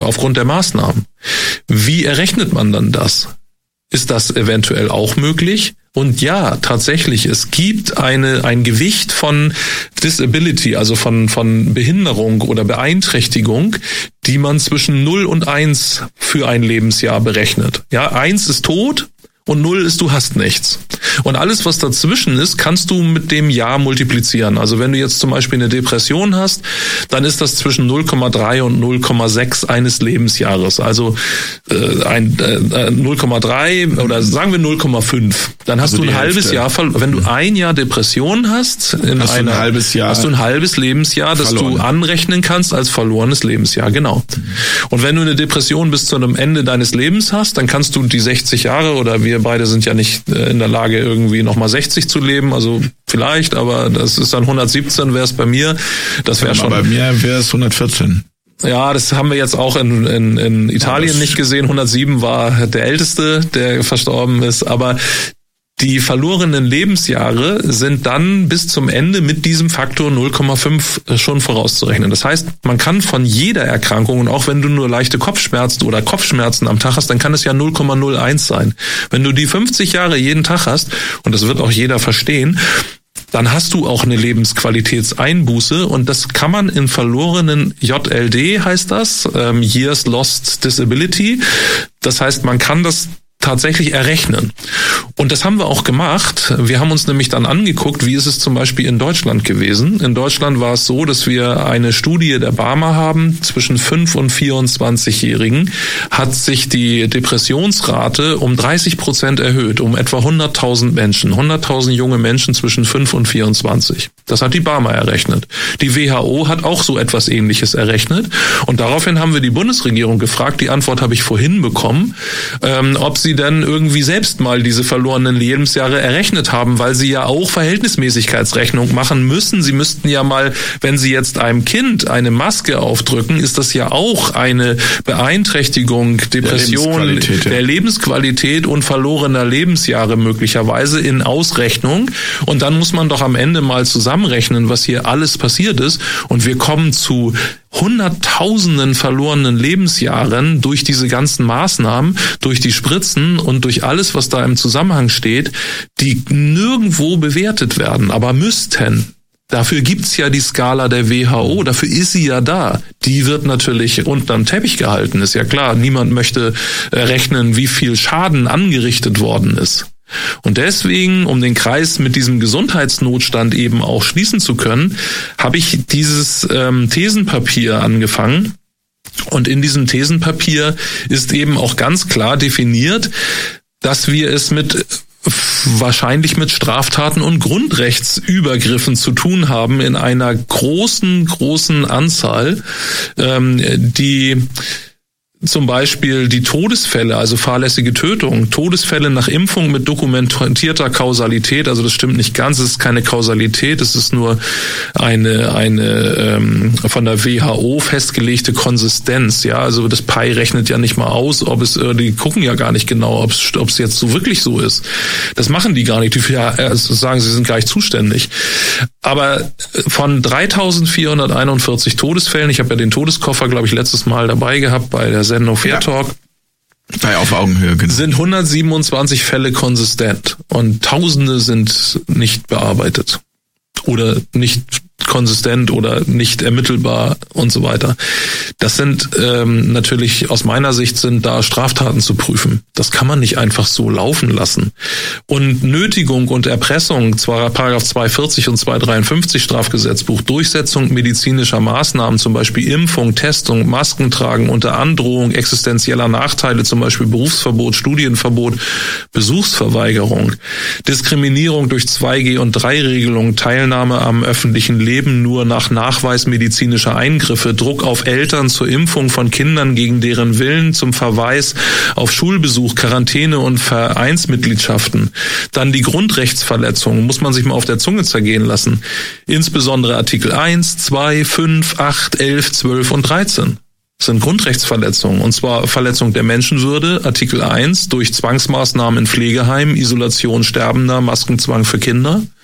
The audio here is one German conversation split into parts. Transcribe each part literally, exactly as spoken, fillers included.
aufgrund der Maßnahmen. Wie errechnet man dann das? Ist das eventuell auch möglich? Und ja, tatsächlich, es gibt eine ein Gewicht von Disability, also von von Behinderung oder Beeinträchtigung, die man zwischen null und eins für ein Lebensjahr berechnet. Ja, eins ist tot und null ist, du hast nichts. Und alles, was dazwischen ist, kannst du mit dem Jahr multiplizieren. Also wenn du jetzt zum Beispiel eine Depression hast, dann ist das zwischen null Komma drei und null Komma sechs eines Lebensjahres. Also äh, ein äh, null Komma drei oder sagen wir null Komma fünf. Dann hast also du ein halbes Hälfte. Jahr, wenn du ein Jahr Depression hast, in hast, einer, du ein halbes Jahr hast du ein halbes Lebensjahr, das verloren. Du anrechnen kannst als verlorenes Lebensjahr. Genau. Und wenn du eine Depression bis zu einem Ende deines Lebens hast, dann kannst du die sechzig Jahre oder wir beide sind ja nicht in der Lage, irgendwie nochmal sechzig zu leben, also vielleicht, aber das ist dann hundertsiebzehn, wäre es bei mir. Das wäre schon. Bei mir wäre es hundertvierzehn. Ja, das haben wir jetzt auch in, in, in Italien nicht gesehen. hundertsieben war der Älteste, der verstorben ist, aber die verlorenen Lebensjahre sind dann bis zum Ende mit diesem Faktor null Komma fünf schon vorauszurechnen. Das heißt, man kann von jeder Erkrankung, und auch wenn du nur leichte Kopfschmerzen oder Kopfschmerzen am Tag hast, dann kann es ja null Komma null eins sein. Wenn du die fünfzig Jahre jeden Tag hast, und das wird auch jeder verstehen, dann hast du auch eine Lebensqualitätseinbuße, und das kann man in verlorenen J L D, heißt das, ähm, Years Lost Disability. Das heißt, man kann das tatsächlich errechnen. Und das haben wir auch gemacht. Wir haben uns nämlich dann angeguckt, wie ist es zum Beispiel in Deutschland gewesen. In Deutschland war es so, dass wir eine Studie der Barmer haben. Zwischen fünf und vierundzwanzigjährigen hat sich die Depressionsrate um dreißig Prozent erhöht, um etwa hunderttausend Menschen, hunderttausend junge Menschen zwischen fünf und vierundzwanzig. Das hat die Barmer errechnet. Die W H O hat auch so etwas Ähnliches errechnet. Und daraufhin haben wir die Bundesregierung gefragt, die Antwort habe ich vorhin bekommen, ähm, ob sie dann irgendwie selbst mal diese verlorenen Lebensjahre errechnet haben, weil sie ja auch Verhältnismäßigkeitsrechnung machen müssen. Sie müssten ja mal, wenn sie jetzt einem Kind eine Maske aufdrücken, ist das ja auch eine Beeinträchtigung, Depression, der Lebensqualität, ja. der Lebensqualität und verlorener Lebensjahre möglicherweise in Ausrechnung. Und dann muss man doch am Ende mal zusammenrechnen, was hier alles passiert ist. Und wir kommen zu Hunderttausenden verlorenen Lebensjahren durch diese ganzen Maßnahmen, durch die Spritzen und durch alles, was da im Zusammenhang steht, die nirgendwo bewertet werden, aber müssten. Dafür gibt's ja die Skala der W H O, dafür ist sie ja da. Die wird natürlich unterm Teppich gehalten, ist ja klar. Niemand möchte rechnen, wie viel Schaden angerichtet worden ist. Und deswegen, um den Kreis mit diesem Gesundheitsnotstand eben auch schließen zu können, habe ich dieses ähm, Thesenpapier angefangen. Und in diesem Thesenpapier ist eben auch ganz klar definiert, dass wir es mit wahrscheinlich mit Straftaten und Grundrechtsübergriffen zu tun haben in einer großen, großen Anzahl, ähm, die zum Beispiel die Todesfälle, also fahrlässige Tötung, Todesfälle nach Impfung mit dokumentierter Kausalität, also das stimmt nicht ganz, es ist keine Kausalität, es ist nur eine eine ähm, von der W H O festgelegte Konsistenz, ja, also das P I rechnet ja nicht mal aus, ob es, die gucken ja gar nicht genau, ob es ob es jetzt so wirklich so ist. Das machen die gar nicht, die ja, also sagen, sie sind gleich zuständig. Aber von dreitausendvierhunderteinundvierzig Todesfällen, ich habe ja den Todeskoffer, glaube ich, letztes Mal dabei gehabt bei der Sendung Fair Talk, bei auf Augenhöhe, genau. Sind hundertsiebenundzwanzig Fälle konsistent und Tausende sind nicht bearbeitet oder nicht konsistent oder nicht ermittelbar und so weiter. Das sind ähm, natürlich aus meiner Sicht sind da Straftaten zu prüfen. Das kann man nicht einfach so laufen lassen. Und Nötigung und Erpressung, zwar Paragraph zweihundertvierzig und zweihundertdreiundfünfzig Strafgesetzbuch, Durchsetzung medizinischer Maßnahmen, zum Beispiel Impfung, Testung, Maskentragen unter Androhung existenzieller Nachteile, zum Beispiel Berufsverbot, Studienverbot, Besuchsverweigerung, Diskriminierung durch zwei G und drei Regelung, Teilnahme am öffentlichen Leben nur nach Nachweis medizinischer Eingriffe, Druck auf Eltern zur Impfung von Kindern gegen deren Willen, zum Verweis auf Schulbesuch, Quarantäne und Vereinsmitgliedschaften. Dann die Grundrechtsverletzungen, muss man sich mal auf der Zunge zergehen lassen. Insbesondere Artikel eins, zwei, fünf, acht, elf, zwölf und dreizehn. Das sind Grundrechtsverletzungen, und zwar Verletzung der Menschenwürde, Artikel eins, durch Zwangsmaßnahmen in Pflegeheimen, Isolation Sterbender, Maskenzwang für Kinder.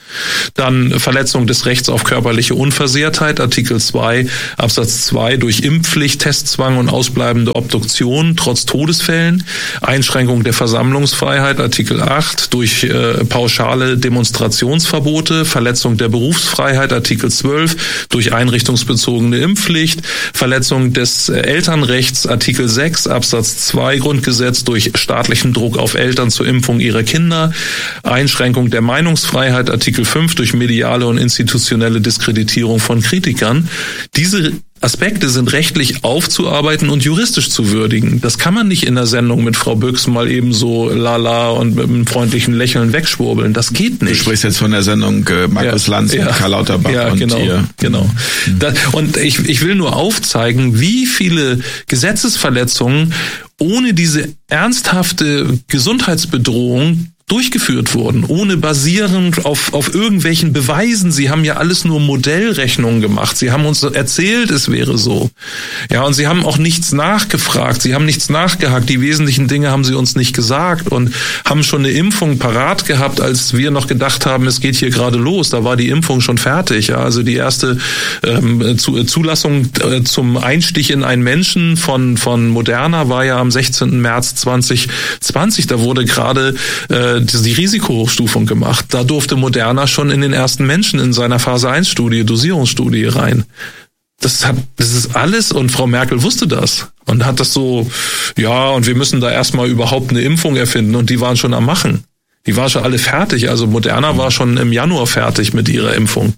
Dann Verletzung des Rechts auf körperliche Unversehrtheit, Artikel zwei Absatz zwei durch Impfpflicht, Testzwang und ausbleibende Obduktion trotz Todesfällen. Einschränkung der Versammlungsfreiheit, Artikel acht durch äh, pauschale Demonstrationsverbote. Verletzung der Berufsfreiheit, Artikel zwölf durch einrichtungsbezogene Impfpflicht. Verletzung des äh, Elternrechts, Artikel sechs Absatz zwei Grundgesetz durch staatlichen Druck auf Eltern zur Impfung ihrer Kinder. Einschränkung der Meinungsfreiheit, Artikel fünf durch mediale und institutionelle Diskreditierung von Kritikern. Diese Aspekte sind rechtlich aufzuarbeiten und juristisch zu würdigen. Das kann man nicht in der Sendung mit Frau Büchs mal eben so lala und mit einem freundlichen Lächeln wegschwurbeln. Das geht nicht. Du sprichst jetzt von der Sendung äh, Markus ja, Lanz ja, mit Karl Lauterbach ja, und genau, ihr. Genau. Mhm. Das, und ich, ich will nur aufzeigen, wie viele Gesetzesverletzungen ohne diese ernsthafte Gesundheitsbedrohung durchgeführt wurden, ohne basierend auf, auf irgendwelchen Beweisen. Sie haben ja alles nur Modellrechnungen gemacht. Sie haben uns erzählt, es wäre so. Ja, und sie haben auch nichts nachgefragt. Sie haben nichts nachgehakt. Die wesentlichen Dinge haben sie uns nicht gesagt und haben schon eine Impfung parat gehabt, als wir noch gedacht haben, es geht hier gerade los. Da war die Impfung schon fertig. Ja, also die erste ähm, Zulassung äh, zum Einstich in einen Menschen von, von Moderna war ja am sechzehnten März zweitausendzwanzig. Da wurde gerade äh, die Risikohochstufung gemacht. Da durfte Moderna schon in den ersten Menschen in seiner Phase eins Studie, Dosierungsstudie rein. Das hat, das ist alles und Frau Merkel wusste das und hat das so, ja, und wir müssen da erstmal überhaupt eine Impfung erfinden und die waren schon am Machen. Die waren schon alle fertig. Also Moderna war schon im Januar fertig mit ihrer Impfung.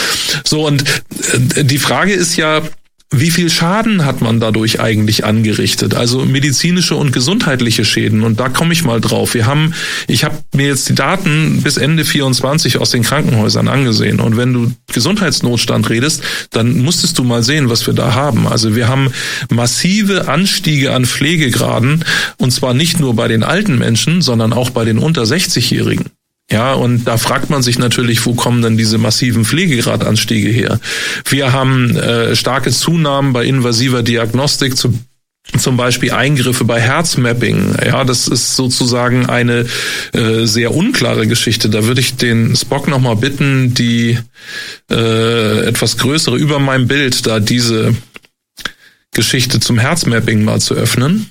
So, und die Frage ist ja, wie viel Schaden hat man dadurch eigentlich angerichtet? Also medizinische und gesundheitliche Schäden. Und da komme ich mal drauf. Wir haben, ich habe mir jetzt die Daten bis Ende vierundzwanzig aus den Krankenhäusern angesehen. Und wenn du Gesundheitsnotstand redest, dann musstest du mal sehen, was wir da haben. Also wir haben massive Anstiege an Pflegegraden. Und zwar nicht nur bei den alten Menschen, sondern auch bei den unter sechzig-Jährigen. Ja, und da fragt man sich natürlich, wo kommen denn diese massiven Pflegegradanstiege her? Wir haben äh, starke Zunahmen bei invasiver Diagnostik, zu, zum Beispiel Eingriffe bei Herzmapping. Ja, das ist sozusagen eine äh, sehr unklare Geschichte. Da würde ich den Spock nochmal bitten, die äh, etwas größere über meinem Bild, da diese Geschichte zum Herzmapping mal zu öffnen.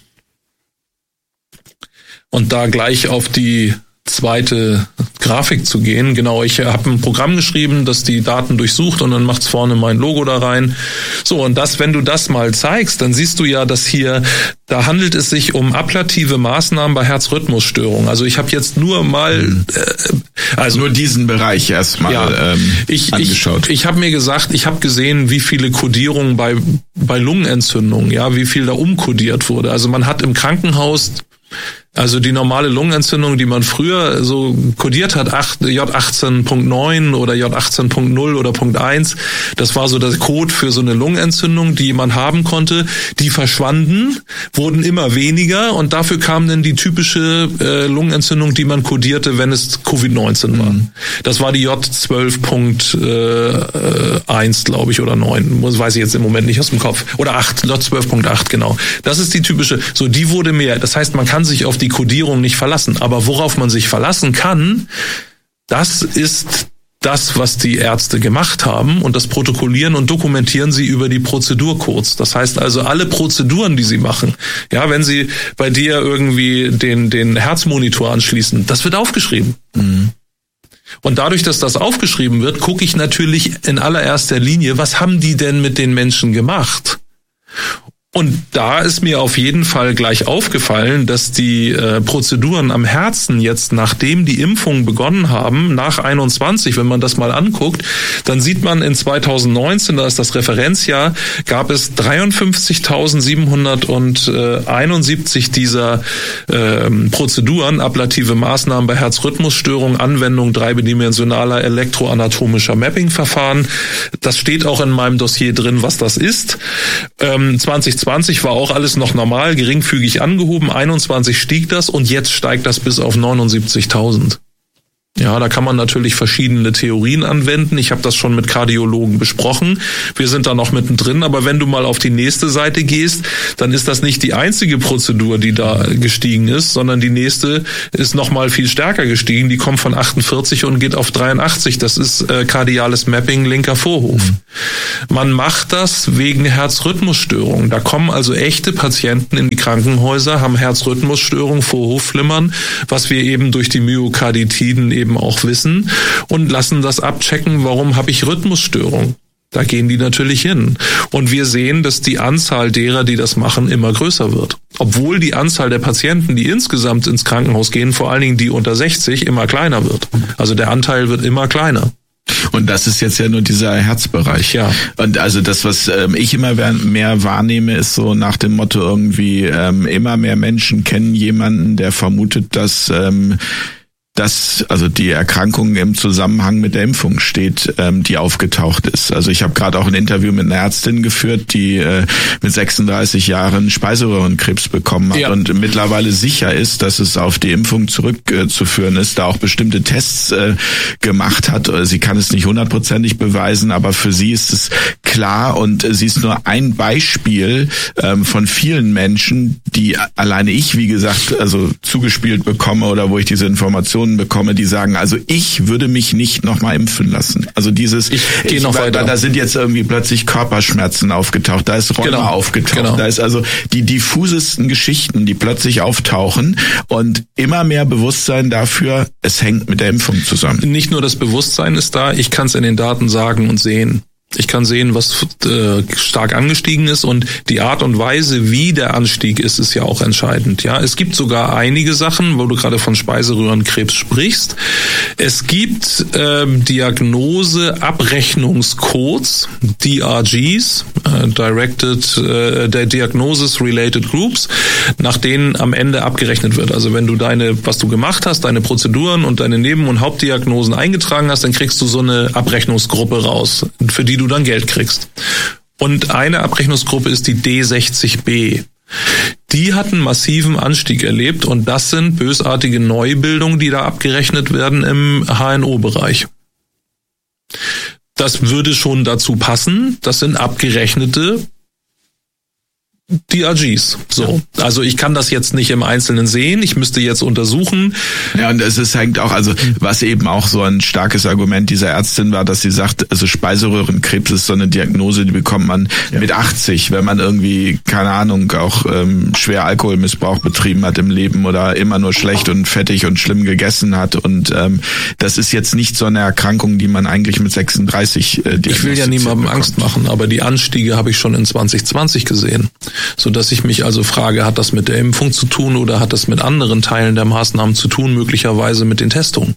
Und da gleich auf die zweite Grafik zu gehen. Genau, ich habe ein Programm geschrieben, das die Daten durchsucht und dann macht's vorne mein Logo da rein. So, und das, wenn du das mal zeigst, dann siehst du ja, dass hier, da handelt es sich um ablative Maßnahmen bei Herzrhythmusstörungen. Also ich habe jetzt nur mal, hm. äh, also nur diesen Bereich erstmal ja, ähm, ich, angeschaut. Ich, ich habe mir gesagt, ich habe gesehen, wie viele Kodierungen bei bei Lungenentzündungen, ja, wie viel da umkodiert wurde. Also man hat im Krankenhaus Also die normale Lungenentzündung, die man früher so kodiert hat, J achtzehn Punkt neun oder J achtzehn Punkt null oder Punkt eins, das war so der Code für so eine Lungenentzündung, die man haben konnte. Die verschwanden, wurden immer weniger und dafür kam dann die typische äh, Lungenentzündung, die man kodierte, wenn es Covid neunzehn war. Mhm. Das war die J zwölf Punkt eins, glaube ich, oder neun. Das weiß ich jetzt im Moment nicht aus dem Kopf. Oder acht, J zwölf Punkt acht, genau. Das ist die typische, so die wurde mehr. Das heißt, man kann sich auf die Kodierung nicht verlassen. Aber worauf man sich verlassen kann, das ist das, was die Ärzte gemacht haben, und das protokollieren und dokumentieren sie über die Prozedurcodes. Das heißt also, alle Prozeduren, die sie machen, ja, wenn sie bei dir irgendwie den, den Herzmonitor anschließen, das wird aufgeschrieben. Mhm. Und dadurch, dass das aufgeschrieben wird, gucke ich natürlich in allererster Linie, was haben die denn mit den Menschen gemacht? Und da ist mir auf jeden Fall gleich aufgefallen, dass die äh, Prozeduren am Herzen jetzt, nachdem die Impfungen begonnen haben, nach einundzwanzig, wenn man das mal anguckt, dann sieht man in zweitausendneunzehn, da ist das Referenzjahr, gab es dreiundfünfzigtausendsiebenhunderteinundsiebzig dieser äh, Prozeduren, ablative Maßnahmen bei Herzrhythmusstörungen, Anwendung dreidimensionaler elektroanatomischer Mapping-Verfahren. Das steht auch in meinem Dossier drin, was das ist. Ähm, zwanzig zwanzig war auch alles noch normal, geringfügig angehoben, einundzwanzig stieg das und jetzt steigt das bis auf neunundsiebzigtausend. Ja, da kann man natürlich verschiedene Theorien anwenden. Ich habe das schon mit Kardiologen besprochen. Wir sind da noch mittendrin. Aber wenn du mal auf die nächste Seite gehst, dann ist das nicht die einzige Prozedur, die da gestiegen ist, sondern die nächste ist noch mal viel stärker gestiegen. Die kommt von achtundvierzig und geht auf dreiundachtzig. Das ist äh, kardiales Mapping linker Vorhof. Mhm. Man macht das wegen Herzrhythmusstörungen. Da kommen also echte Patienten in die Krankenhäuser, haben Herzrhythmusstörungen, Vorhofflimmern, was wir eben durch die Myokarditiden eben auch wissen und lassen das abchecken, warum habe ich Rhythmusstörung. Da gehen die natürlich hin. Und wir sehen, dass die Anzahl derer, die das machen, immer größer wird. Obwohl die Anzahl der Patienten, die insgesamt ins Krankenhaus gehen, vor allen Dingen die unter sechzig, immer kleiner wird. Also der Anteil wird immer kleiner. Und das ist jetzt ja nur dieser Herzbereich. Ja. Und also das, was ähm, ich immer mehr wahrnehme, ist so nach dem Motto irgendwie, ähm, immer mehr Menschen kennen jemanden, der vermutet, dass ähm, dass also die Erkrankung im Zusammenhang mit der Impfung steht, ähm, die aufgetaucht ist. Also ich habe gerade auch ein Interview mit einer Ärztin geführt, die äh, mit sechsunddreißig Jahren Speiseröhrenkrebs bekommen hat ja. und mittlerweile sicher ist, dass es auf die Impfung zurückzuführen äh, ist, da auch bestimmte Tests äh, gemacht hat. Sie kann es nicht hundertprozentig beweisen, aber für sie ist es klar und äh, sie ist nur ein Beispiel ähm, von vielen Menschen, die alleine ich, wie gesagt, also zugespielt bekomme oder wo ich diese Informationen bekomme, die sagen, also ich würde mich nicht nochmal impfen lassen. Also dieses, ich gehe noch weiter. Da sind jetzt irgendwie plötzlich Körperschmerzen aufgetaucht, da ist Rheuma genau. aufgetaucht, genau. da ist also die diffusesten Geschichten, die plötzlich auftauchen und immer mehr Bewusstsein dafür, es hängt mit der Impfung zusammen. Nicht nur das Bewusstsein ist da, ich kann es in den Daten sagen und sehen. Ich kann sehen, was äh, stark angestiegen ist und die Art und Weise, wie der Anstieg ist, ist ja auch entscheidend. Ja, es gibt sogar einige Sachen, wo du gerade von Speiseröhrenkrebs sprichst. Es gibt ähm, Diagnose-Abrechnungscodes, D R Gs, äh, Directed äh, der Diagnosis Related Groups, nach denen am Ende abgerechnet wird. Also wenn du deine, was du gemacht hast, deine Prozeduren und deine Neben- und Hauptdiagnosen eingetragen hast, dann kriegst du so eine Abrechnungsgruppe raus, für die du dann Geld kriegst. Und eine Abrechnungsgruppe ist die D sechzig B. Die hat einen massiven Anstieg erlebt und das sind bösartige Neubildungen, die da abgerechnet werden im H N O-Bereich. Das würde schon dazu passen. Das sind abgerechnete D R Gs. So. Ja. Also ich kann das jetzt nicht im Einzelnen sehen. Ich müsste jetzt untersuchen. Ja, und es ist hängt auch, also was eben auch so ein starkes Argument dieser Ärztin war, dass sie sagt, also Speiseröhrenkrebs ist so eine Diagnose, die bekommt man ja. mit achtzig, wenn man irgendwie, keine Ahnung, auch ähm, schwer Alkoholmissbrauch betrieben hat im Leben oder immer nur schlecht und fettig und schlimm gegessen hat. Und ähm, das ist jetzt nicht so eine Erkrankung, die man eigentlich mit sechsunddreißig äh, Ich will ja niemandem bekommt. Angst machen, aber die Anstiege habe ich schon in zwanzig zwanzig gesehen. So dass ich mich also frage, hat das mit der Impfung zu tun oder hat das mit anderen Teilen der Maßnahmen zu tun, möglicherweise mit den Testungen?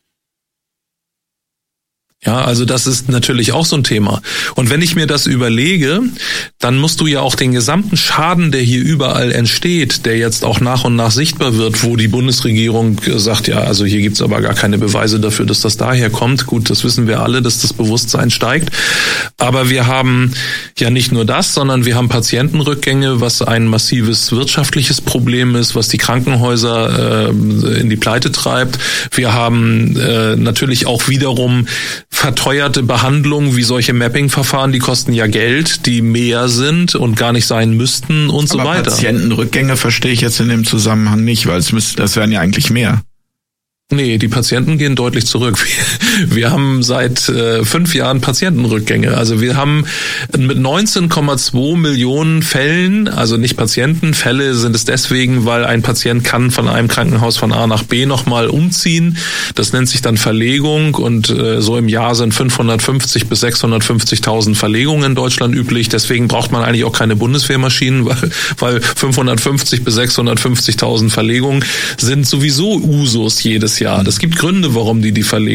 Ja, also das ist natürlich auch so ein Thema. Und wenn ich mir das überlege, dann musst du ja auch den gesamten Schaden, der hier überall entsteht, der jetzt auch nach und nach sichtbar wird, wo die Bundesregierung sagt, ja, also hier gibt's aber gar keine Beweise dafür, dass das daher kommt. Gut, das wissen wir alle, dass das Bewusstsein steigt. Aber wir haben ja nicht nur das, sondern wir haben Patientenrückgänge, was ein massives wirtschaftliches Problem ist, was die Krankenhäuser äh, in die Pleite treibt. Wir haben äh, natürlich auch wiederum verteuerte Behandlungen wie solche Mapping-Verfahren, die kosten ja Geld, die mehr sind und gar nicht sein müssten und Aber so weiter. Patientenrückgänge verstehe ich jetzt in dem Zusammenhang nicht, weil es müsste, das wären ja eigentlich mehr. Nee, die Patienten gehen deutlich zurück. Wir, wir haben seit äh, fünf Jahren Patientenrückgänge. Also wir haben mit neunzehn Komma zwei Millionen Fällen, also nicht Patienten, Fälle sind es deswegen, weil ein Patient kann von einem Krankenhaus von A nach B nochmal umziehen. Das nennt sich dann Verlegung und äh, so im Jahr sind fünfhundertfünfzig bis sechshundertfünfzigtausend Verlegungen in Deutschland üblich. Deswegen braucht man eigentlich auch keine Bundeswehrmaschinen, weil, weil fünfhundertfünfzig bis sechshundertfünfzigtausend Verlegungen sind sowieso Usus jedes Jahr. Das gibt Gründe, warum die die verlegen. Da sind die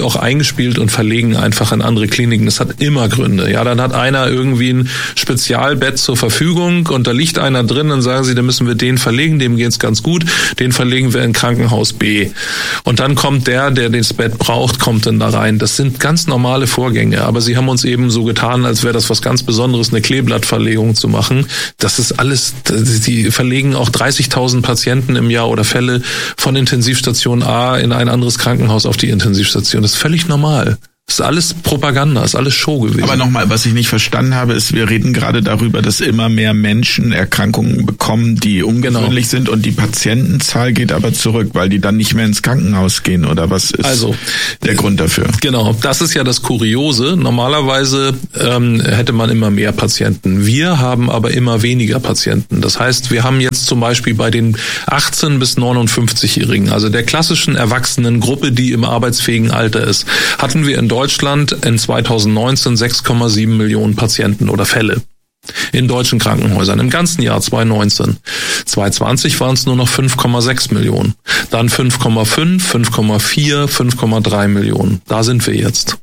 auch eingespielt und verlegen einfach in andere Kliniken. Das hat immer Gründe. Ja, dann hat einer irgendwie ein Spezialbett zur Verfügung und da liegt einer drin, dann sagen sie, dann müssen wir den verlegen, dem geht's ganz gut, den verlegen wir in Krankenhaus B. Und dann kommt der, der das Bett braucht, kommt dann da rein. Das sind ganz normale Vorgänge, aber sie haben uns eben so getan, als wäre das was ganz Besonderes, eine Kleeblattverlegung zu machen. Das ist alles, die verlegen auch dreißigtausend Patienten im Jahr oder Fälle von Intensivstation A in ein anderes Krankenhaus auf die Intensivstation. Das ist völlig normal. Das ist alles Propaganda, ist alles Show gewesen. Aber nochmal, was ich nicht verstanden habe, ist, wir reden gerade darüber, dass immer mehr Menschen Erkrankungen bekommen, die ungewöhnlich genau. sind und die Patientenzahl geht aber zurück, weil die dann nicht mehr ins Krankenhaus gehen oder was ist also, der Grund dafür? Genau, das ist ja das Kuriose. Normalerweise ähm, hätte man immer mehr Patienten. Wir haben aber immer weniger Patienten. Das heißt, wir haben jetzt zum Beispiel bei den achtzehn- bis neunundfünfzigjährigen, also der klassischen Erwachsenengruppe, die im arbeitsfähigen Alter ist, hatten wir in Deutschland in zweitausendneunzehn sechs Komma sieben Millionen Patienten oder Fälle in deutschen Krankenhäusern im ganzen Jahr zweitausendneunzehn. zweitausendzwanzig waren es nur noch fünf Komma sechs Millionen. Dann fünf Komma fünf, fünf Komma vier, fünf Komma drei Millionen. Da sind wir jetzt.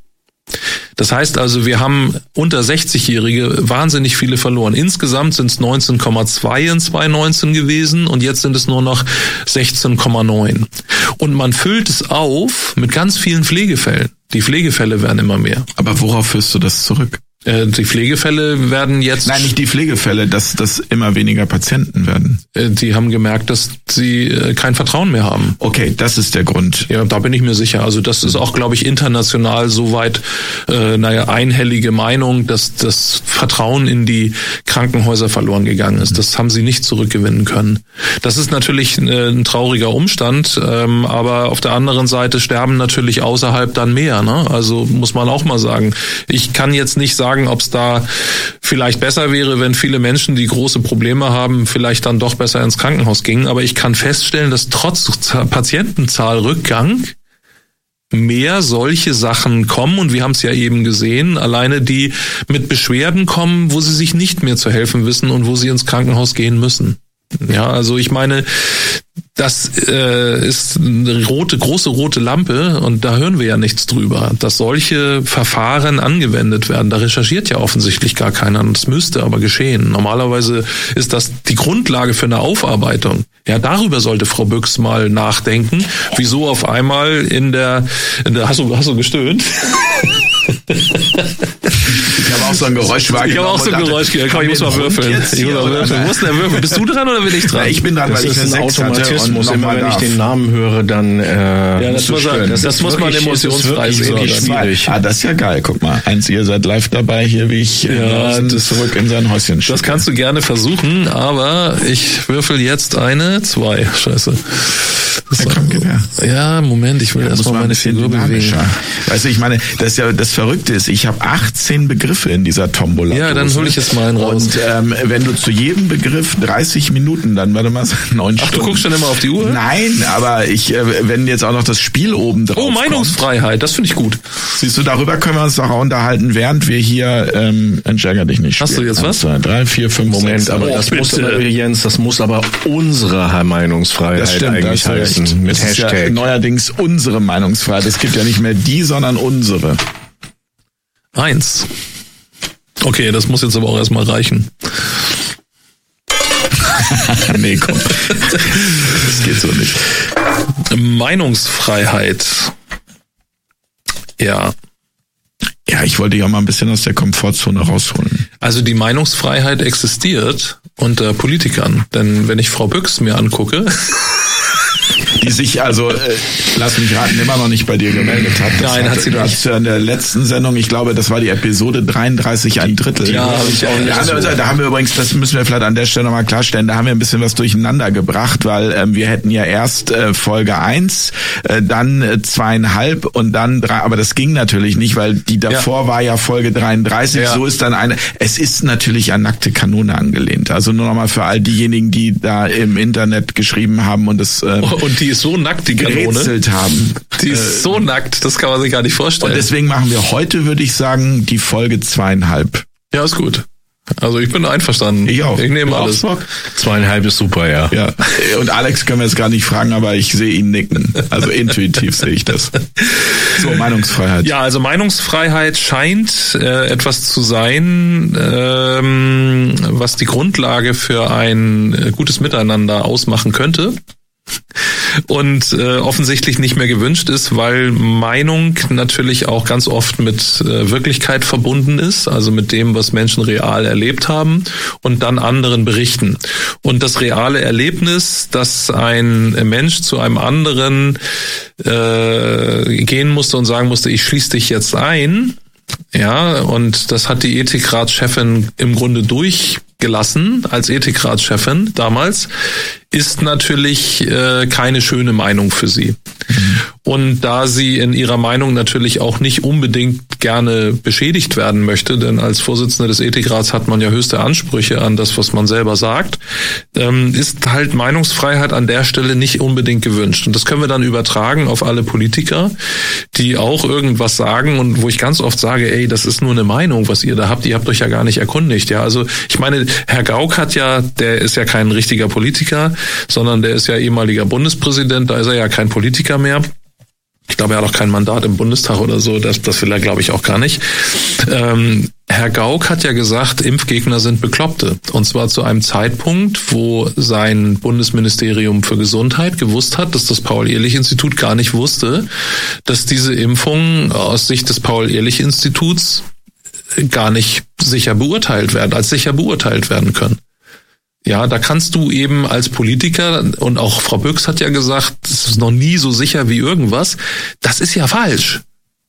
Das heißt also, wir haben unter sechzigjährige wahnsinnig viele verloren. Insgesamt sind es neunzehn Komma zwei in zweitausendneunzehn gewesen und jetzt sind es nur noch sechzehn Komma neun. Und man füllt es auf mit ganz vielen Pflegefällen. Die Pflegefälle werden immer mehr. Aber worauf führst du das zurück? Die Pflegefälle werden jetzt... Nein, nicht die Pflegefälle, dass das immer weniger Patienten werden. Die haben gemerkt, dass sie kein Vertrauen mehr haben. Okay, das ist der Grund. Ja, da bin ich mir sicher. Also das ist auch, glaube ich, international soweit äh, naja, einhellige Meinung, dass das Vertrauen in die Krankenhäuser verloren gegangen ist. Das haben sie nicht zurückgewinnen können. Das ist natürlich ein trauriger Umstand, ähm, aber auf der anderen Seite sterben natürlich außerhalb dann mehr. Ne? Also muss man auch mal sagen. Ich kann jetzt nicht sagen, ob es da vielleicht besser wäre, wenn viele Menschen, die große Probleme haben, vielleicht dann doch besser ins Krankenhaus gingen. Aber ich kann feststellen, dass trotz Patientenzahlrückgang mehr solche Sachen kommen. Und wir haben es ja eben gesehen, alleine die mit Beschwerden kommen, wo sie sich nicht mehr zu helfen wissen und wo sie ins Krankenhaus gehen müssen. Ja, also ich meine, das äh, ist eine rote, große rote Lampe und da hören wir ja nichts drüber, dass solche Verfahren angewendet werden. Da recherchiert ja offensichtlich gar keiner. Das müsste aber geschehen. Normalerweise ist das die Grundlage für eine Aufarbeitung. Ja, darüber sollte Frau Büchs mal nachdenken, wieso auf einmal in der, in der hast du, hast du gestöhnt? Ich habe auch so ein Geräusch wahrgenommen. Ich habe auch so ein Geräusch gehört. Komm, ich muss mal würfeln. Ich muss mal würfeln. Wo ist denn der Würfel? Bist du dran oder bin ich dran? Ja, ich bin dran, das weil ich ist eine ein Sechs hatte Automatismus. und Immer wenn ich den Namen höre, dann äh, ja, das muss, er, das, das muss man emotionsfrei sehen. Schwierig. Ah, das ist ja geil. Guck mal, eins, ihr seid live dabei hier, wie ich ja, das zurück in sein Häuschen stehe. Das kannst du gerne versuchen, aber ich würfel jetzt eine, zwei. Scheiße. Der Kranke, ja. Ja, Moment, ich will ja, erstmal meine Figur bewegen. Weißt du, ich meine, das ist ja das Verrückte ist, ich habe achtzehn Begriffe in dieser Tombola. Ja, dann hol ich jetzt mal einen raus. Und ähm, wenn du zu jedem Begriff dreißig Minuten, dann warte mal, neun Ach, Stunden. du guckst schon immer auf die Uhr? Nein, aber ich, äh, wenn jetzt auch noch das Spiel oben drauf Oh, Meinungsfreiheit, kommt, das finde ich gut. Siehst du, darüber können wir uns doch auch unterhalten, während wir hier, ähm, entschärger dich nicht spielen. Hast du jetzt was? Zwei, drei, vier, fünf, Moment, sechs, aber oh, das bitte. muss aber, Jens, das muss aber unsere Meinungsfreiheit das stimmt, eigentlich das heißen. Recht. Mit das Hashtag. Ist ja neuerdings unsere Meinungsfreiheit. Es gibt ja nicht mehr die, sondern unsere. Eins. Okay, das muss jetzt aber auch erstmal reichen. Nee, komm. Das geht so nicht. Meinungsfreiheit. Ja. Ja, ich wollte dich auch mal ein bisschen aus der Komfortzone rausholen. Also die Meinungsfreiheit existiert unter Politikern. Denn wenn ich Frau Büchs mir angucke... Die sich also, äh, lass mich raten, immer noch nicht bei dir gemeldet hat. Das Nein, hat, hat sie nicht. In der letzten Sendung, ich glaube, das war die Episode dreiunddreißig, ein Drittel. Ja, habe ich auch nicht. Da, so. da haben wir übrigens, das müssen wir vielleicht an der Stelle nochmal klarstellen, da haben wir ein bisschen was durcheinander gebracht, weil ähm, wir hätten ja erst äh, Folge eins, äh, dann äh, zweieinhalb und dann drei, aber das ging natürlich nicht, weil die davor ja. war ja Folge dreiunddreißig, ja. So ist dann eine, es ist natürlich an nackte Kanone angelehnt. Also nur nochmal für all diejenigen, die da im Internet geschrieben haben und es ähm, und die ist so nackt, die Kanone. Gerätselt haben. Die ist äh, so nackt, das kann man sich gar nicht vorstellen. Und deswegen machen wir heute, würde ich sagen, die Folge zweieinhalb. Ja, ist gut. Also ich bin einverstanden. Ich auch. Ich nehme alles. Zweieinhalb ist super, ja. Ja. Und Alex können wir jetzt gar nicht fragen, aber ich sehe ihn nicken. Also intuitiv sehe ich das. So, Meinungsfreiheit. Ja, also Meinungsfreiheit scheint äh, etwas zu sein, ähm, was die Grundlage für ein äh, gutes Miteinander ausmachen könnte. Und äh, offensichtlich nicht mehr gewünscht ist, weil Meinung natürlich auch ganz oft mit äh, Wirklichkeit verbunden ist, also mit dem, was Menschen real erlebt haben und dann anderen berichten. Und das reale Erlebnis, dass ein Mensch zu einem anderen äh, gehen musste und sagen musste, ich schließe dich jetzt ein, ja, und das hat die Ethikratschefin im Grunde durchgelassen als Ethikratschefin damals, ist natürlich äh, keine schöne Meinung für sie. Mhm. Und da sie in ihrer Meinung natürlich auch nicht unbedingt gerne beschädigt werden möchte, denn als Vorsitzende des Ethikrats hat man ja höchste Ansprüche an das, was man selber sagt, ähm, ist halt Meinungsfreiheit an der Stelle nicht unbedingt gewünscht. Und das können wir dann übertragen auf alle Politiker, die auch irgendwas sagen und wo ich ganz oft sage, ey, das ist nur eine Meinung, was ihr da habt, ihr habt euch ja gar nicht erkundigt. Ja, also ich meine, Herr Gauck hat ja, der ist ja kein richtiger Politiker, sondern der ist ja ehemaliger Bundespräsident, da ist er ja kein Politiker mehr. Ich glaube, er hat auch kein Mandat im Bundestag oder so, das, das will er, glaube ich, auch gar nicht. Ähm, Herr Gauck hat ja gesagt, Impfgegner sind Bekloppte. Und zwar zu einem Zeitpunkt, wo sein Bundesministerium für Gesundheit gewusst hat, dass das Paul-Ehrlich-Institut gar nicht wusste, dass diese Impfungen aus Sicht des Paul-Ehrlich-Instituts gar nicht sicher beurteilt werden, als sicher beurteilt werden können. Ja, da kannst du eben als Politiker, und auch Frau Büchs hat ja gesagt, das ist noch nie so sicher wie irgendwas, das ist ja falsch.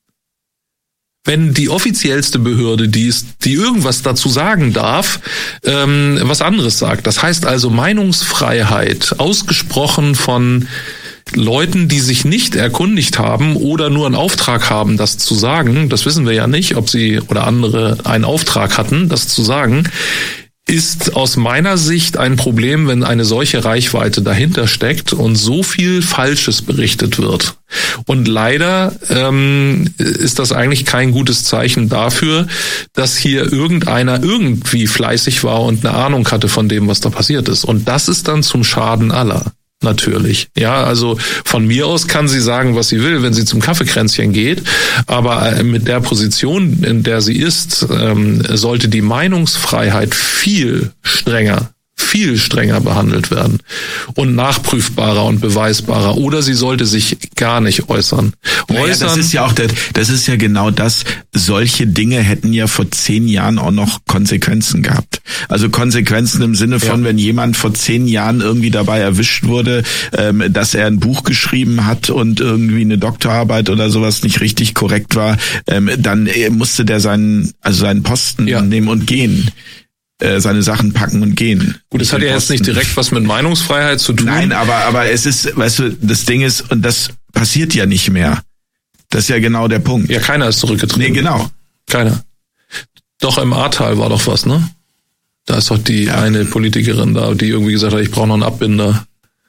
Wenn die offiziellste Behörde, die ist, die irgendwas dazu sagen darf, ähm, was anderes sagt. Das heißt also Meinungsfreiheit, ausgesprochen von Leuten, die sich nicht erkundigt haben oder nur einen Auftrag haben, das zu sagen, das wissen wir ja nicht, ob sie oder andere einen Auftrag hatten, das zu sagen, ist aus meiner Sicht ein Problem, wenn eine solche Reichweite dahinter steckt und so viel Falsches berichtet wird. Und leider ähm, ist das eigentlich kein gutes Zeichen dafür, dass hier irgendeiner irgendwie fleißig war und eine Ahnung hatte von dem, was da passiert ist. Und das ist dann zum Schaden aller. Natürlich. Ja, also von mir aus kann sie sagen, was sie will, wenn sie zum Kaffeekränzchen geht. Aber mit der Position, in der sie ist, ähm, sollte die Meinungsfreiheit viel strenger, viel strenger behandelt werden und nachprüfbarer und beweisbarer. Oder sie sollte sich gar nicht äußern. Naja, äußern das ist ja auch der, das ist ja genau das. Solche Dinge hätten ja vor zehn Jahren auch noch Konsequenzen gehabt. Also Konsequenzen im Sinne von, ja. Wenn jemand vor zehn Jahren irgendwie dabei erwischt wurde, ähm, dass er ein Buch geschrieben hat und irgendwie eine Doktorarbeit oder sowas nicht richtig korrekt war, ähm, dann musste der seinen, also seinen Posten ja. nehmen und gehen. Seine Sachen packen und gehen. Gut, das hat ja jetzt nicht direkt was mit Meinungsfreiheit zu tun. Nein, aber aber es ist, weißt du, das Ding ist, und das passiert ja nicht mehr. Das ist ja genau der Punkt. Ja, keiner ist zurückgetreten. Nee, genau. Keiner. Doch im Ahrtal war doch was, ne? Da ist doch die ja. eine Politikerin da, die irgendwie gesagt hat, ich brauche noch einen Abbinder.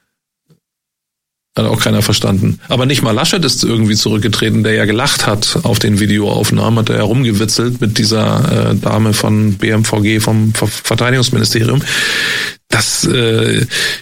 Hat auch keiner verstanden. Aber nicht mal Laschet ist irgendwie zurückgetreten, der ja gelacht hat auf den Videoaufnahmen, hat er herumgewitzelt mit dieser äh, Dame von B M V G, vom Ver- Verteidigungsministerium. Das äh,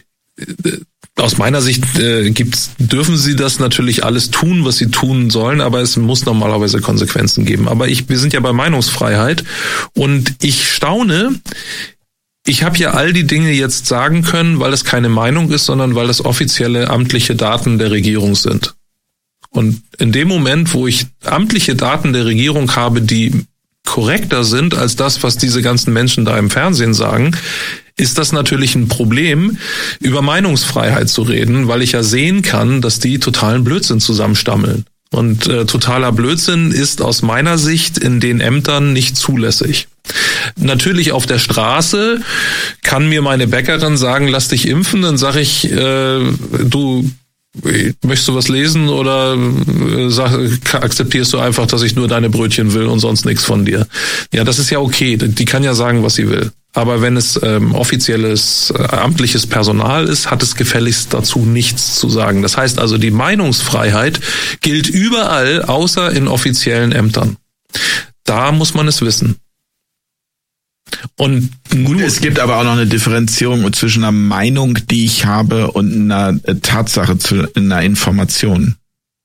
aus meiner Sicht äh, gibt's, dürfen sie das natürlich alles tun, was sie tun sollen, aber es muss normalerweise Konsequenzen geben. Aber ich, wir sind ja bei Meinungsfreiheit und ich staune. Ich habe ja all die Dinge jetzt sagen können, weil es keine Meinung ist, sondern weil das offizielle amtliche Daten der Regierung sind. Und in dem Moment, wo ich amtliche Daten der Regierung habe, die korrekter sind als das, was diese ganzen Menschen da im Fernsehen sagen, ist das natürlich ein Problem, über Meinungsfreiheit zu reden, weil ich ja sehen kann, dass die totalen Blödsinn zusammenstammeln. Und äh, totaler Blödsinn ist aus meiner Sicht in den Ämtern nicht zulässig. Natürlich auf der Straße kann mir meine Bäckerin sagen, lass dich impfen, dann sage ich, äh, du, möchtest du was lesen oder äh, sag, akzeptierst du einfach, dass ich nur deine Brötchen will und sonst nichts von dir? Ja, das ist ja okay, die kann ja sagen, was sie will. Aber wenn es ähm, offizielles, äh, amtliches Personal ist, hat es gefälligst dazu nichts zu sagen. Das heißt also, die Meinungsfreiheit gilt überall, außer in offiziellen Ämtern. Da muss man es wissen. Und Gut, es gibt aber auch noch eine Differenzierung zwischen einer Meinung, die ich habe, und einer Tatsache, zu einer Information.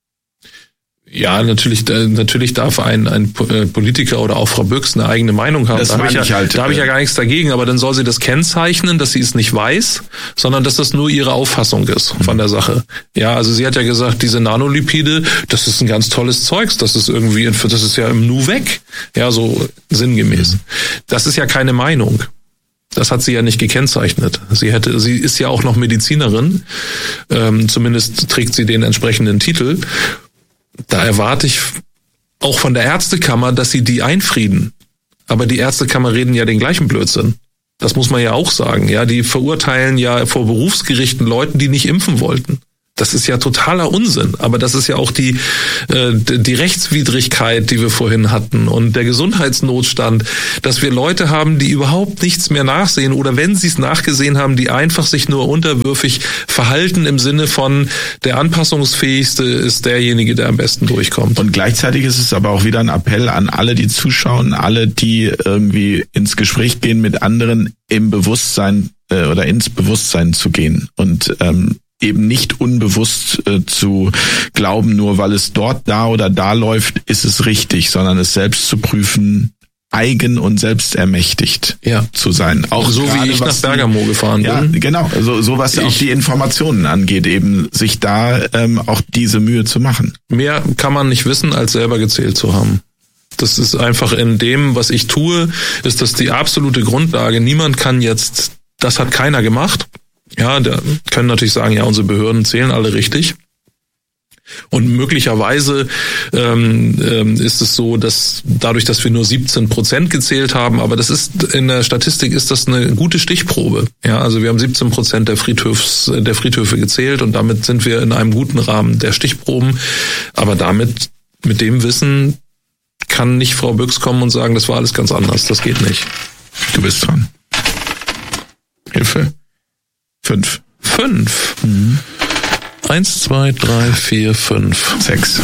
Ja, natürlich, natürlich darf ein, ein Politiker oder auch Frau Büchs eine eigene Meinung haben. Das da habe ich, ja, ich halt, da habe ich ja gar nichts dagegen, aber dann soll sie das kennzeichnen, dass sie es nicht weiß, sondern dass das nur ihre Auffassung ist von der Sache. Ja, also sie hat ja gesagt, diese Nanolipide, das ist ein ganz tolles Zeugs, das ist irgendwie, das ist ja im Nu weg. Ja, so sinngemäß. Das ist ja keine Meinung. Das hat sie ja nicht gekennzeichnet. Sie hätte, sie ist ja auch noch Medizinerin, ähm, zumindest trägt sie den entsprechenden Titel. Da erwarte ich auch von der Ärztekammer, dass sie die einfrieden. Aber die Ärztekammer reden ja den gleichen Blödsinn. Das muss man ja auch sagen. Ja, die verurteilen ja vor Berufsgerichten Leuten, die nicht impfen wollten. Das ist ja totaler Unsinn. Aber das ist ja auch die, äh, die Rechtswidrigkeit, die wir vorhin hatten, und der Gesundheitsnotstand, dass wir Leute haben, die überhaupt nichts mehr nachsehen, oder wenn sie es nachgesehen haben, die einfach sich nur unterwürfig verhalten im Sinne von, der Anpassungsfähigste ist derjenige, der am besten durchkommt. Und gleichzeitig ist es aber auch wieder ein Appell an alle, die zuschauen, alle, die irgendwie ins Gespräch gehen mit anderen, im Bewusstsein äh, oder ins Bewusstsein zu gehen und ähm, eben nicht unbewusst äh, zu glauben, nur weil es dort da oder da läuft, ist es richtig, sondern es selbst zu prüfen, eigen und selbstermächtigt ja. zu sein. Auch so grade, wie ich nach Bergamo die, gefahren ja, bin. Genau, so, so was ich, auch die Informationen angeht, eben sich da ähm, auch diese Mühe zu machen. Mehr kann man nicht wissen, als selber gezählt zu haben. Das ist einfach in dem, was ich tue, ist das die absolute Grundlage. Niemand kann jetzt, das hat keiner gemacht. Ja, da können natürlich sagen, ja, unsere Behörden zählen alle richtig. Und möglicherweise ähm, ähm, ist es so, dass dadurch, dass wir nur siebzehn Prozent gezählt haben, aber das ist in der Statistik ist das eine gute Stichprobe. Ja, also wir haben siebzehn Prozent der Friedhofs, der Friedhöfe gezählt, und damit sind wir in einem guten Rahmen der Stichproben. Aber damit, mit dem Wissen kann nicht Frau Büchs kommen und sagen, das war alles ganz anders. Das geht nicht. Du bist dran. Hilfe. Fünf. Fünf. Mhm. Eins, zwei, drei, vier, fünf. Sechs.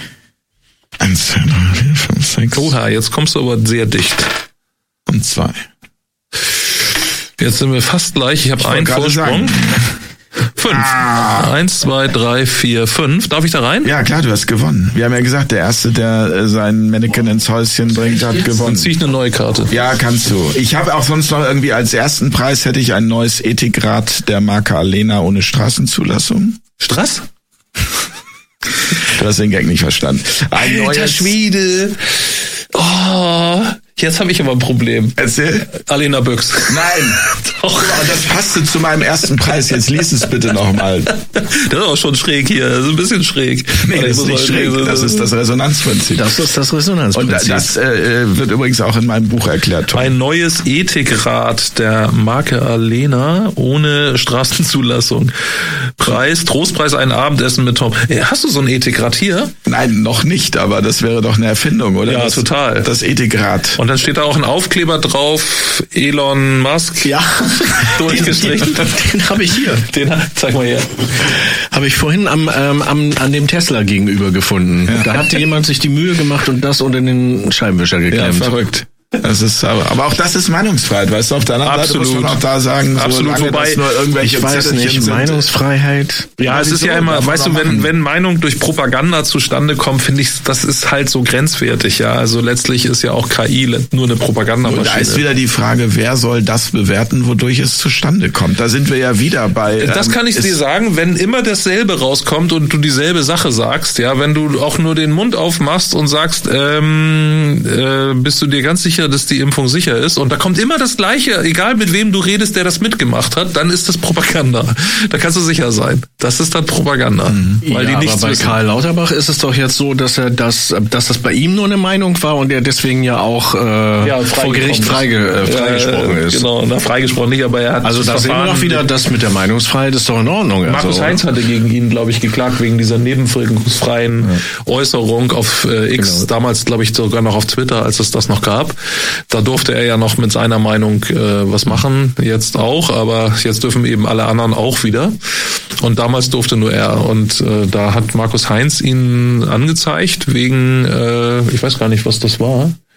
Eins, zwei, drei, vier, fünf, sechs. Oha, jetzt kommst du aber sehr dicht. Und zwei. Jetzt sind wir fast gleich. Ich habe einen Vorsprung. Fünf. Ah. Eins, zwei, drei, vier, fünf. Darf ich da rein? Ja, klar, du hast gewonnen. Wir haben ja gesagt, der Erste, der äh, sein Mannequin ins Häuschen bringt, hat gewonnen. Dann zieh ich eine neue Karte. Ja, kannst du. Ich habe auch sonst noch irgendwie als ersten Preis hätte ich ein neues Ethikrad der Marke Alena ohne Straßenzulassung. Strass? Du hast den Gag nicht verstanden. Ein Alter neues Schwede. Oh, jetzt habe ich aber ein Problem. Erzähl. Alena Büchs. Nein. Doch. Aber das passte zu meinem ersten Preis. Jetzt lies es bitte nochmal. Das ist auch schon schräg hier. Das ist ein bisschen schräg. Nee, das ist nicht schräg. Das ist das Resonanzprinzip. Das ist das Resonanzprinzip. Und das äh, wird übrigens auch in meinem Buch erklärt. Tom. Ein neues Ethikrad der Marke Alena ohne Straßenzulassung. Preis, Trostpreis, ein Abendessen mit Tom. Hast du so ein Ethikrad hier? Nein, noch nicht, aber das wäre doch eine Erfindung, oder? Ja, das, total. Das Ethikrad. Und dann steht da auch ein Aufkleber drauf, Elon Musk. Ja. Durchgestrichen. Den, den habe ich hier. Den, zeig mal her. Habe ich vorhin am, ähm, am an dem Tesla gegenüber gefunden. Ja. Da hatte jemand sich die Mühe gemacht und das unter den Scheibenwischer geklemmt. Ja, verrückt. Das ist aber, aber auch das ist Meinungsfreiheit, weißt du, auf der anderen Absolut. Seite muss man auch da sagen, absolut, so wobei nur irgendwelche ich weiß nicht, sind. Meinungsfreiheit. Ja, es ist ja immer, weißt du, wenn wenn Meinung durch Propaganda zustande kommt, finde ich, das ist halt so grenzwertig, ja. Also letztlich ist ja auch K I nur eine Propagandamaschine. Und da ist wieder die Frage, wer soll das bewerten, wodurch es zustande kommt? Da sind wir ja wieder bei. Das kann ich dir sagen, wenn immer dasselbe rauskommt und du dieselbe Sache sagst, ja, wenn du auch nur den Mund aufmachst und sagst, ähm, äh, bist du dir ganz sicher, dass die Impfung sicher ist, und da kommt immer das Gleiche, egal mit wem du redest, der das mitgemacht hat, dann ist das Propaganda. Da kannst du sicher sein. Das ist dann Propaganda. Mhm. Weil ja, die nichts aber bei wissen. Karl Lauterbach ist es doch jetzt so, dass er das, dass das bei ihm nur eine Meinung war und er deswegen ja auch äh, ja, vor Gericht freige, äh, freigesprochen ja, ist. Genau, na, freigesprochen nicht, aber er hat also da sehen wir doch wieder, das mit der Meinungsfreiheit ist doch in Ordnung. Markus also, Heinz hatte gegen ihn, glaube ich, geklagt wegen dieser nebenwirkungsfreien ja. Äußerung auf äh, X, genau. Damals, glaube ich, sogar noch auf Twitter, als es das noch gab. Da durfte er ja noch mit seiner Meinung äh, was machen, jetzt auch, aber jetzt dürfen eben alle anderen auch wieder. Und damals durfte nur er. Und äh, da hat Markus Heinz ihn angezeigt wegen, äh, ich weiß gar nicht, was das war.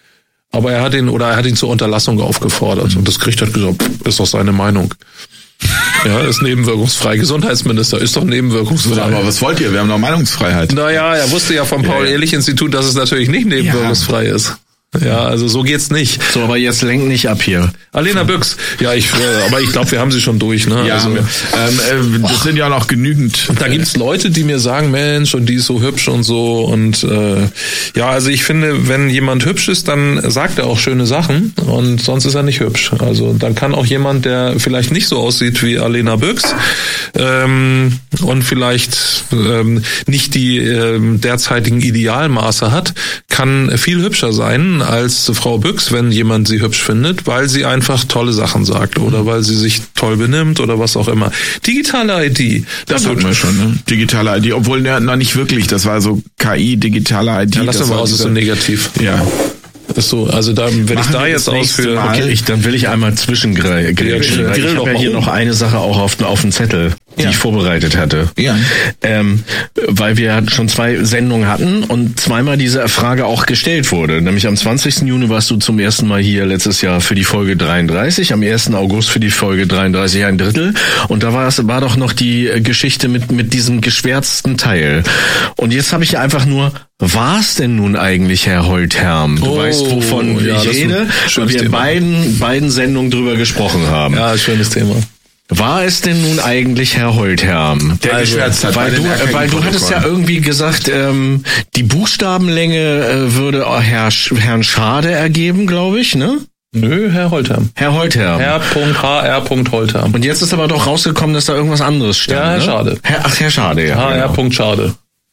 Aber er hat ihn, oder er hat ihn zur Unterlassung aufgefordert. Und das Gericht hat gesagt, pff, ist doch seine Meinung. Ja, ist nebenwirkungsfrei. Gesundheitsminister ist doch nebenwirkungsfrei. Aber was wollt ihr? Wir haben doch Meinungsfreiheit. Naja, er wusste ja vom Paul-Ehrlich-Institut, dass es natürlich nicht nebenwirkungsfrei ja. ist. Ja, also so geht's nicht. So, aber jetzt lenkt nicht ab hier. Alena Büchs. Ja, ich, aber ich glaube, wir haben sie schon durch, ne? Ja, also, ähm, äh, das sind ja noch genügend. Da gibt's Leute, die mir sagen, Mensch, und die ist so hübsch und so und äh, ja, also ich finde, wenn jemand hübsch ist, dann sagt er auch schöne Sachen und sonst ist er nicht hübsch. Also dann kann auch jemand, der vielleicht nicht so aussieht wie Alena Büchs ähm, und vielleicht ähm, nicht die ähm, derzeitigen Idealmaße hat, kann viel hübscher sein als Frau Büchs, wenn jemand sie hübsch findet, weil sie einfach tolle Sachen sagt oder weil sie sich toll benimmt oder was auch immer. Digitale I D. Das hatten wir schon, ne? Digitale I D, obwohl ja, noch nicht wirklich, das war so K I, digitale I D. Ja, lass aber aus, ist so negativ. Ja. Ist so, also da, wenn Machen ich da jetzt ausführe, okay, ich, dann will ich einmal zwischengrätschen. Ja, ich habe ja hier noch eine Sache auch auf, auf dem Zettel, die ja. ich vorbereitet hatte. Ja. Ähm, weil wir schon zwei Sendungen hatten und zweimal diese Frage auch gestellt wurde. Nämlich am zwanzigsten Juni warst du zum ersten Mal hier letztes Jahr für die Folge dreiunddreißig, am ersten August für die Folge dreiunddreißig ein Drittel. Und da war es war doch noch die Geschichte mit mit diesem geschwärzten Teil. Und jetzt habe ich einfach nur, war es denn nun eigentlich Herr Holtherm? Du oh, weißt, wovon ja, ich rede, weil wir in beiden, beiden Sendungen drüber gesprochen haben. Ja, schönes Thema. War es denn nun eigentlich Herr Holtherm? Der also, geschwärzt hat. Weil du, weil du hattest ja irgendwie gesagt, ähm, die Buchstabenlänge äh, würde Herr, Herrn Schade ergeben, glaube ich, ne? Nö, Herr Holtherm. Herr Holtherm. Herr H R Holtherm. Und jetzt ist aber doch rausgekommen, dass da irgendwas anderes stand. Ja, Herr ne? Schade. Herr, ach, Herr Schade, ja. H R Genau. Schade.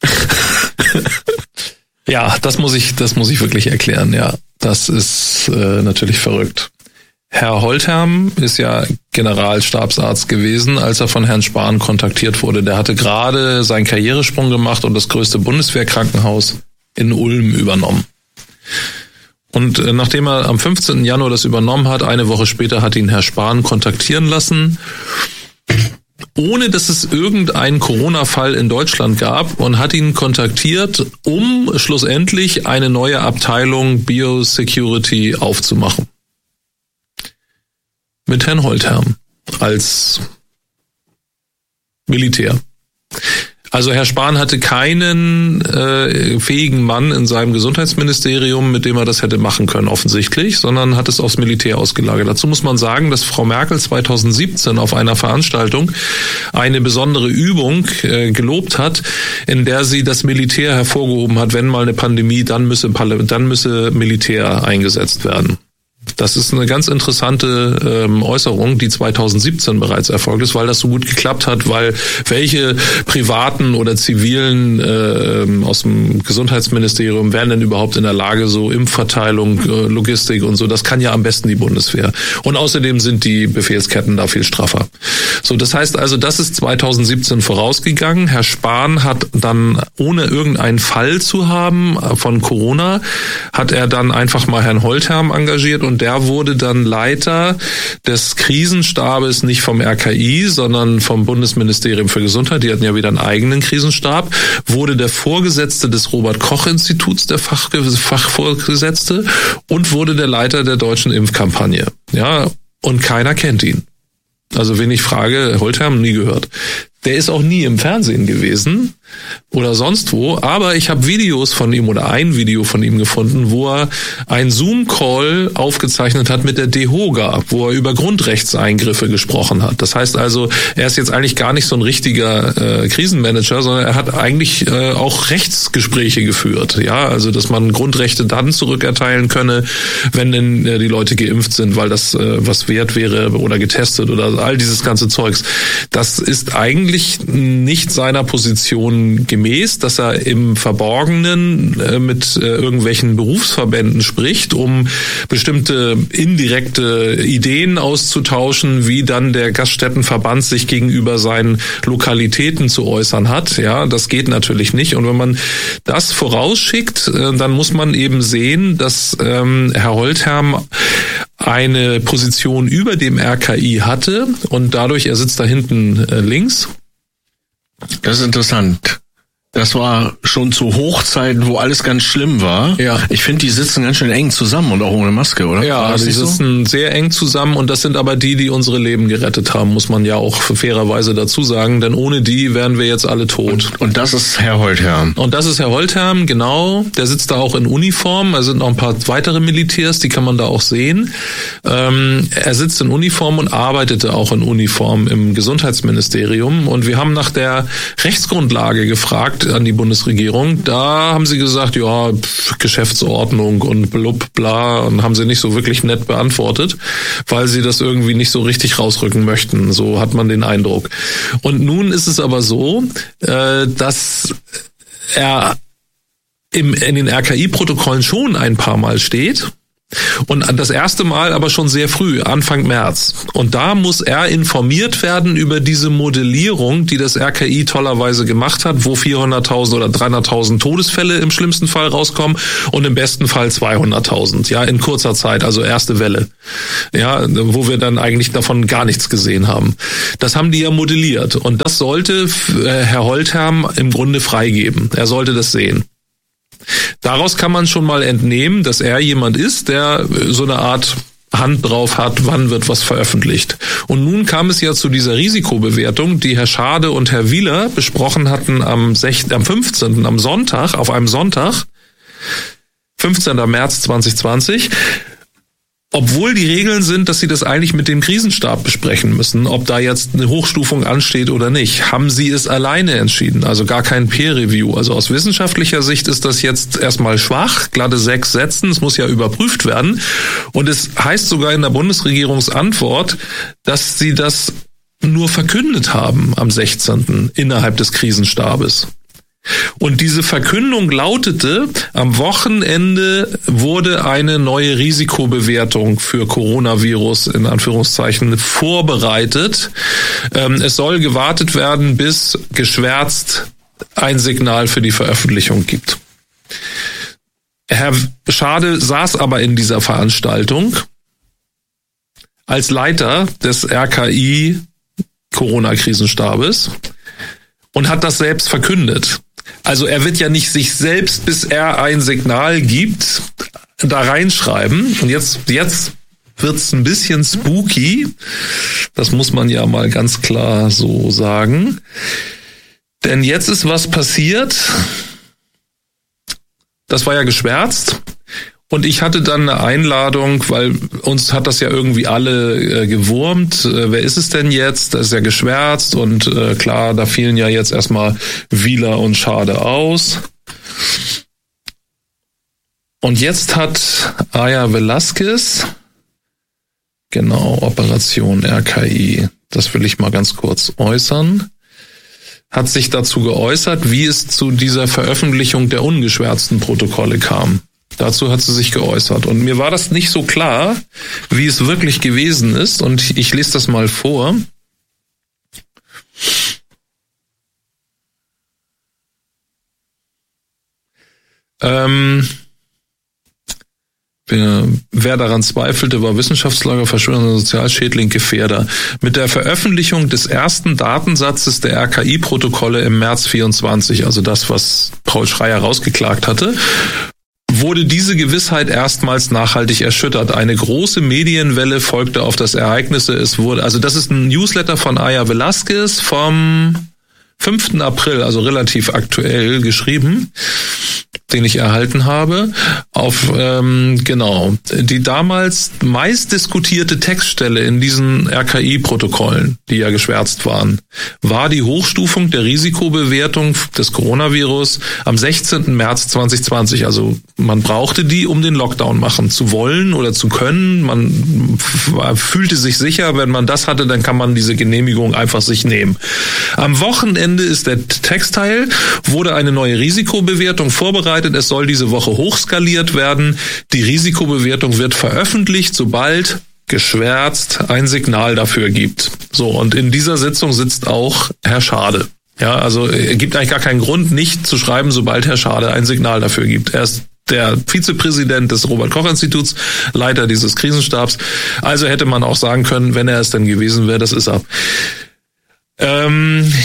Ja, das muss ich, das muss ich wirklich erklären, ja. Das ist äh, natürlich verrückt. Herr Holtherm ist ja Generalstabsarzt gewesen, als er von Herrn Spahn kontaktiert wurde. Der hatte gerade seinen Karrieresprung gemacht und das größte Bundeswehrkrankenhaus in Ulm übernommen. Und äh, nachdem er am fünfzehnten Januar das übernommen hat, eine Woche später hat ihn Herr Spahn kontaktieren lassen, ohne dass es irgendeinen Corona-Fall in Deutschland gab, und hat ihn kontaktiert, um schlussendlich eine neue Abteilung Biosecurity aufzumachen. Mit Herrn Holtherm als Militär. Also Herr Spahn hatte keinen äh, fähigen Mann in seinem Gesundheitsministerium, mit dem er das hätte machen können, offensichtlich, sondern hat es aufs Militär ausgelagert. Dazu muss man sagen, dass Frau Merkel zweitausendsiebzehn auf einer Veranstaltung eine besondere Übung äh, gelobt hat, in der sie das Militär hervorgehoben hat, wenn mal eine Pandemie, dann müsse, dann müsse Militär eingesetzt werden. Das ist eine ganz interessante ähm, Äußerung, die zweitausendsiebzehn bereits erfolgt ist, weil das so gut geklappt hat, weil welche privaten oder zivilen äh, aus dem Gesundheitsministerium wären denn überhaupt in der Lage, so Impfverteilung, äh, Logistik und so, das kann ja am besten die Bundeswehr. Und außerdem sind die Befehlsketten da viel straffer. So, das heißt also, das ist zweitausendsiebzehn vorausgegangen. Herr Spahn hat dann, ohne irgendeinen Fall zu haben von Corona, hat er dann einfach mal Herrn Holtherm engagiert, und der wurde dann Leiter des Krisenstabes, nicht vom R K I, sondern vom Bundesministerium für Gesundheit. Die hatten ja wieder einen eigenen Krisenstab. Wurde der Vorgesetzte des Robert-Koch-Instituts, der Fach, Fachvorgesetzte, und wurde der Leiter der deutschen Impfkampagne. Ja, und keiner kennt ihn. Also wen ich frage, Holtherm, nie gehört. Der ist auch nie im Fernsehen gewesen oder sonst wo, aber ich habe Videos von ihm oder ein Video von ihm gefunden, wo er einen Zoom-Call aufgezeichnet hat mit der DEHOGA, wo er über Grundrechtseingriffe gesprochen hat. Das heißt also, er ist jetzt eigentlich gar nicht so ein richtiger äh, Krisenmanager, sondern er hat eigentlich äh, auch Rechtsgespräche geführt. Ja, also dass man Grundrechte dann zurückerteilen könne, wenn denn äh, die Leute geimpft sind, weil das äh, was wert wäre oder getestet oder all dieses ganze Zeugs. Das ist eigentlich nicht seiner Position gemäß, dass er im Verborgenen äh, mit äh, irgendwelchen Berufsverbänden spricht, um bestimmte indirekte Ideen auszutauschen, wie dann der Gaststättenverband sich gegenüber seinen Lokalitäten zu äußern hat. Ja, das geht natürlich nicht. Und wenn man das vorausschickt, äh, dann muss man eben sehen, dass ähm, Herr Holtherm eine Position über dem R K I hatte und dadurch, er sitzt da hinten äh, links. Das ist interessant. Das war schon zu Hochzeiten, wo alles ganz schlimm war. Ja. Ich finde, die sitzen ganz schön eng zusammen und auch ohne Maske, oder? Ja, die sitzen so? sehr eng zusammen und das sind aber die, die unsere Leben gerettet haben, muss man ja auch fairerweise dazu sagen, denn ohne die wären wir jetzt alle tot. Und, und das ist Herr Holtherm. Und das ist Herr Holtherm, genau. Der sitzt da auch in Uniform. Da sind noch ein paar weitere Militärs, die kann man da auch sehen. Ähm, er sitzt in Uniform und arbeitete auch in Uniform im Gesundheitsministerium. Und wir haben nach der Rechtsgrundlage gefragt an die Bundesregierung. Da haben sie gesagt, ja, pf, Geschäftsordnung und blub, bla, und haben sie nicht so wirklich nett beantwortet, weil sie das irgendwie nicht so richtig rausrücken möchten. So hat man den Eindruck. Und nun ist es aber so, äh, dass er im, in den R K I-Protokollen schon ein paar Mal steht. Und das erste Mal aber schon sehr früh, Anfang März. Und da muss er informiert werden über diese Modellierung, die das R K I tollerweise gemacht hat, wo vierhunderttausend oder dreihunderttausend Todesfälle im schlimmsten Fall rauskommen und im besten Fall zweihunderttausend, ja, in kurzer Zeit, also erste Welle. Ja, wo wir dann eigentlich davon gar nichts gesehen haben. Das haben die ja modelliert. Und das sollte Herr Holtherm im Grunde freigeben. Er sollte das sehen. Daraus kann man schon mal entnehmen, dass er jemand ist, der so eine Art Hand drauf hat, wann wird was veröffentlicht. Und nun kam es ja zu dieser Risikobewertung, die Herr Schade und Herr Wieler besprochen hatten am sechzehnten, am fünfzehnten, am Sonntag, auf einem Sonntag, fünfzehnten März zweitausendzwanzig. Obwohl die Regeln sind, dass sie das eigentlich mit dem Krisenstab besprechen müssen, ob da jetzt eine Hochstufung ansteht oder nicht, haben sie es alleine entschieden, also gar kein Peer-Review. Also aus wissenschaftlicher Sicht ist das jetzt erstmal schwach, glatte sechs Sätzen, es muss ja überprüft werden. Und es heißt sogar in der Bundesregierungsantwort, dass sie das nur verkündet haben am sechzehnten innerhalb des Krisenstabes. Und diese Verkündung lautete, am Wochenende wurde eine neue Risikobewertung für Coronavirus in Anführungszeichen vorbereitet. Es soll gewartet werden, bis geschwärzt ein Signal für die Veröffentlichung gibt. Herr Schade saß aber in dieser Veranstaltung als Leiter des R K I Corona-Krisenstabes und hat das selbst verkündet. Also er wird ja nicht sich selbst, bis er ein Signal gibt, da reinschreiben. Und jetzt, jetzt wird's ein bisschen spooky. Das muss man ja mal ganz klar so sagen. Denn jetzt ist was passiert. Das war ja geschwärzt. Und ich hatte dann eine Einladung, weil uns hat das ja irgendwie alle äh, gewurmt. Äh, wer ist es denn jetzt? Das ist ja geschwärzt und äh, klar, da fielen ja jetzt erstmal Wieler und Schade aus. Und jetzt hat Aya Velasquez, genau, Operation R K I, das will ich mal ganz kurz äußern, hat sich dazu geäußert, wie es zu dieser Veröffentlichung der ungeschwärzten Protokolle kam. Dazu hat sie sich geäußert. Und mir war das nicht so klar, wie es wirklich gewesen ist. Und ich lese das mal vor. Ähm, wer, wer daran zweifelte, war Wissenschaftslager, Verschwörer, Sozialschädling, Gefährder. Mit der Veröffentlichung des ersten Datensatzes der R K I-Protokolle im März vierundzwanzig, also das, was Paul Schreier rausgeklagt hatte, wurde diese Gewissheit erstmals nachhaltig erschüttert. Eine große Medienwelle folgte auf das Ereignis. Es wurde, also das ist ein Newsletter von Aya Velasquez vom fünften April, also relativ aktuell geschrieben, den ich erhalten habe, auf ähm, genau die damals meist diskutierte Textstelle in diesen R K I-Protokollen, die ja geschwärzt waren, war die Hochstufung der Risikobewertung des Coronavirus am sechzehnten März zweitausendzwanzig. Also man brauchte die, um den Lockdown machen zu wollen oder zu können. Man fühlte sich sicher, wenn man das hatte, dann kann man diese Genehmigung einfach sich nehmen. Am Wochenende ist der Textteil, wurde eine neue Risikobewertung vorbereitet. Es soll diese Woche hochskaliert werden. Die Risikobewertung wird veröffentlicht, sobald geschwärzt ein Signal dafür gibt. So, und in dieser Sitzung sitzt auch Herr Schade. Ja, also es gibt eigentlich gar keinen Grund, nicht zu schreiben, sobald Herr Schade ein Signal dafür gibt. Er ist der Vizepräsident des Robert-Koch-Instituts, Leiter dieses Krisenstabs. Also hätte man auch sagen können, wenn er es denn gewesen wäre, das ist er. Ähm,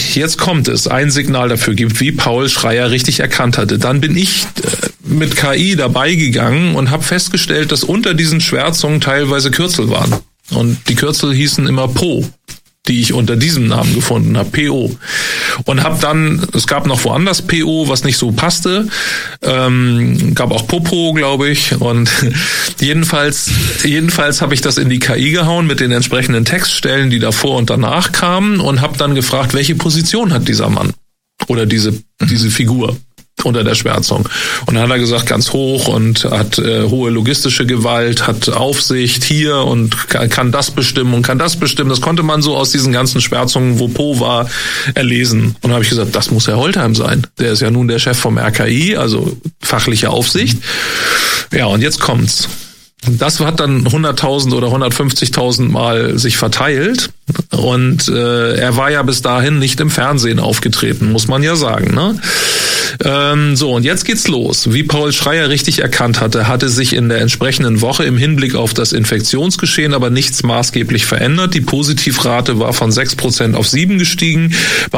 jetzt kommt es, ein Signal dafür gibt, wie Paul Schreier richtig erkannt hatte, dann bin ich mit K I dabei gegangen und habe festgestellt, dass unter diesen Schwärzungen teilweise Kürzel waren. Und die Kürzel hießen immer Po, die ich unter diesem Namen gefunden habe, P O. Und habe dann, es gab noch woanders P O, was nicht so passte, ähm, gab auch Popo, glaube ich. Und jedenfalls, jedenfalls habe ich das in die K I gehauen mit den entsprechenden Textstellen, die davor und danach kamen, und habe dann gefragt, welche Position hat dieser Mann oder diese diese Figur unter der Schwärzung. Und dann hat er gesagt, ganz hoch und hat äh, hohe logistische Gewalt, hat Aufsicht hier und kann, kann das bestimmen und kann das bestimmen. Das konnte man so aus diesen ganzen Schwärzungen, wo Po war, erlesen. Und dann habe ich gesagt, das muss Herr Holtheim sein. Der ist ja nun der Chef vom R K I, also fachliche Aufsicht. Ja, und jetzt kommt's. Das hat dann hunderttausend oder hundertfünfzigtausend Mal sich verteilt, und äh, er war ja bis dahin nicht im Fernsehen aufgetreten, muss man ja sagen, ne? Ähm, so, und jetzt geht's los. Wie Paul Schreier richtig erkannt hatte, hatte sich in der entsprechenden Woche im Hinblick auf das Infektionsgeschehen aber nichts maßgeblich verändert. Die Positivrate war von sechs Prozent auf sieben gestiegen.